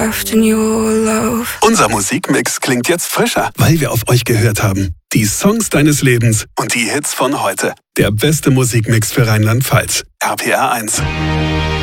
left in your love. Unser Musikmix klingt jetzt frischer, weil wir auf euch gehört haben. Die Songs deines Lebens und die Hits von heute. Der beste Musikmix für Rheinland-Pfalz. RPR 1.